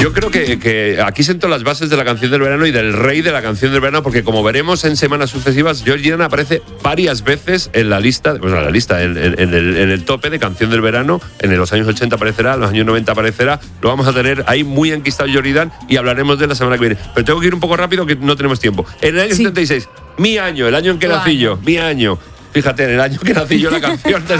yo creo que aquí siento las bases de la canción del verano y del rey de la canción del verano, porque como veremos en semanas sucesivas, George Dan aparece varias veces en la lista, en el tope de canción del verano. En los años 80 aparecerá, en los años 90 aparecerá. Lo vamos a tener ahí muy enquistado George Dan y hablaremos de la semana que viene. Pero tengo que ir un poco rápido, que no tenemos tiempo. En el año 76, mi año, el año en que nací yo, mi año. Fíjate, en el año que nací yo, la canción del